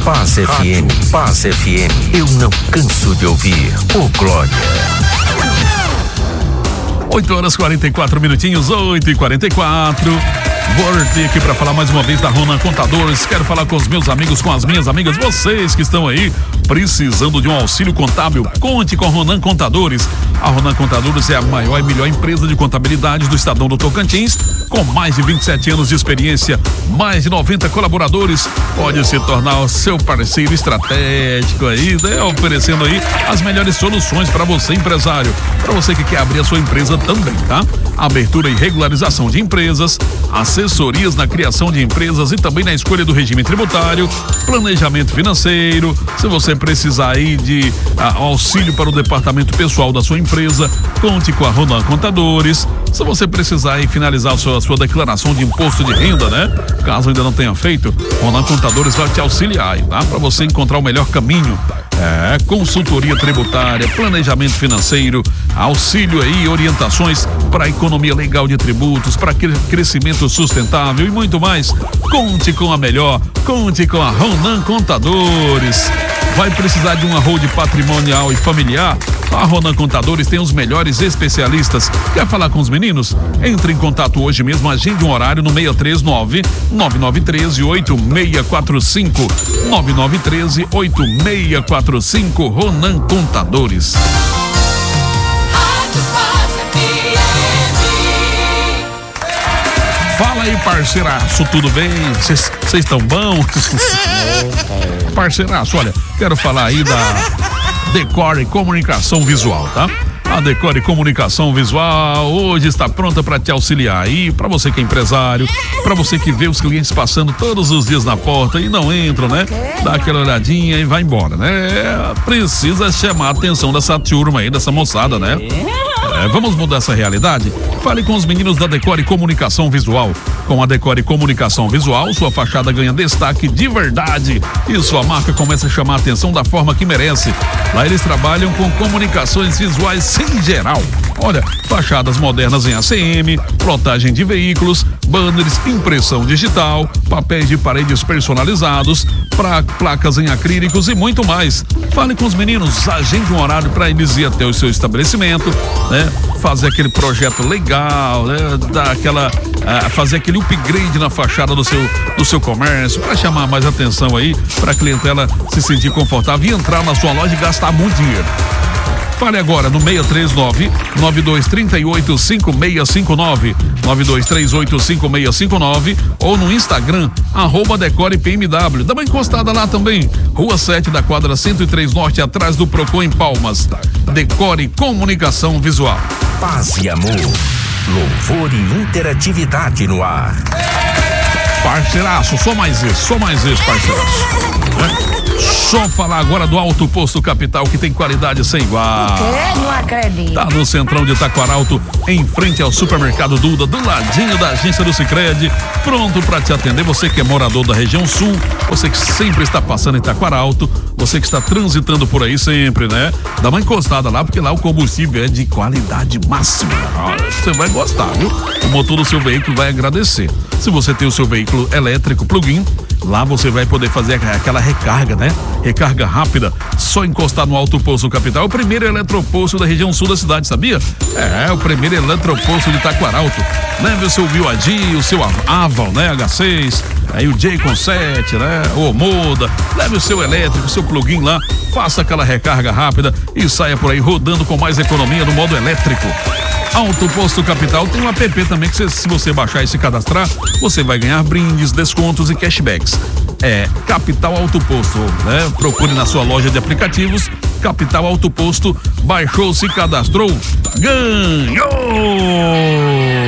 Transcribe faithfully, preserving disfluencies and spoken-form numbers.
Paz F M, Paz F M, eu não canso de ouvir o Glória. oito horas e quarenta e quatro minutinhos, oito e quarenta e quatro. Voltei aqui para falar mais uma vez da Ronan Contadores. Quero falar com os meus amigos, com as minhas amigas, vocês que estão aí precisando de um auxílio contábil. Conte com a Ronan Contadores. A Ronan Contadores é a maior e melhor empresa de contabilidade do Estadão do Tocantins, com mais de vinte e sete anos de experiência, mais de noventa colaboradores. Pode se tornar o seu parceiro estratégico aí, né? Oferecendo aí as melhores soluções para você, empresário, para você que quer abrir a sua empresa também, tá? Abertura e regularização de empresas, assessorias na criação de empresas e também na escolha do regime tributário, planejamento financeiro. Se você precisar aí de ah, auxílio para o departamento pessoal da sua empresa, conte com a Ronan Contadores. Se você precisar aí finalizar a sua, a sua declaração de imposto de renda, né? Caso ainda não tenha feito, Ronan Contadores vai te auxiliar aí, tá? Para você encontrar o melhor caminho. É, consultoria tributária, planejamento financeiro, auxílio aí, orientações para economia legal de tributos, para crescimento sustentável e muito mais. Conte com a melhor, conte com a Ronan Contadores. Vai precisar de um arroio patrimonial e familiar? A Ronan Contadores tem os melhores especialistas. Quer falar com os meninos? Entre em contato hoje mesmo, agende um horário no seis três nove, nove nove um três, oito seis quatro cinco, nove nove um três, oito seis quatro cinco, Ronan Contadores. Fala aí, parceiraço, tudo bem? Vocês estão bom? Parceiraço, olha, quero falar aí da Decore Comunicação Visual, tá? A Decore Comunicação Visual hoje está pronta para te auxiliar aí, para você que é empresário, para você que vê os clientes passando todos os dias na porta e não entram, né? Dá aquela olhadinha e vai embora, né? Precisa chamar a atenção dessa turma aí, dessa moçada, né? É, vamos mudar essa realidade? Fale com os meninos da Decore Comunicação Visual. Com a Decore Comunicação Visual, sua fachada ganha destaque de verdade e sua marca começa a chamar a atenção da forma que merece. Lá eles trabalham com comunicações visuais em geral. Olha, fachadas modernas em A C M, plotagem de veículos, banners, impressão digital, papéis de paredes personalizados, pra, placas em acrílicos e muito mais. Fale com os meninos, agende um horário para eles ir até o seu estabelecimento, né? Fazer aquele projeto legal, né? Dar aquela, uh, fazer aquele upgrade na fachada do seu, do seu comércio, para chamar mais atenção aí, para a clientela se sentir confortável e entrar na sua loja e gastar muito dinheiro. Fale agora no seis três nove, nove dois três oito, cinco seis cinco nove, nove dois três oito, cinco seis cinco nove ou no Instagram, arroba Decore P M W. Dá uma encostada lá também. Rua sete da quadra cento e três Norte, atrás do Procon em Palmas. Decore Comunicação Visual. Paz e amor, louvor e interatividade no ar. Parceiraço, só mais isso, só mais isso, parceiraço. É? Só falar agora do Alto Posto Capital, que tem qualidade sem igual. O quê? Não acredito. Tá no centrão de Taquaralto, em frente ao supermercado Duda, do ladinho da agência do Sicredi, pronto para te atender. Você que é morador da região sul, você que sempre está passando em Taquaralto, você que está transitando por aí sempre, né? Dá uma encostada lá, porque lá o combustível é de qualidade máxima. Você vai gostar, viu? O motor do seu veículo vai agradecer. Se você tem o seu veículo elétrico plug-in, lá você vai poder fazer aquela recarga, né? Recarga rápida, só encostar no Alto Posto Capital. É o primeiro eletroposto da região sul da cidade, sabia? É, o primeiro eletroposto de Taquaralto. Leve o seu Biodi, o seu Aval, né? H seis, aí o J com sete, né? O Omoda. Leve o seu elétrico, o seu plug-in lá, faça aquela recarga rápida e saia por aí rodando com mais economia no modo elétrico. Alto Posto Capital tem um app também que, se você baixar e se cadastrar, você vai ganhar brindes, descontos e cashbacks. É Capital Alto Posto, né? Procure na sua loja de aplicativos Capital Alto Posto. Baixou, se cadastrou, ganhou!